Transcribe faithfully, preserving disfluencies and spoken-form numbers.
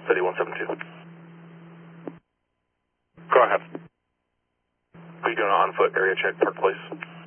City one seven two. Go ahead. Are you doing an on-foot area check, Park Place?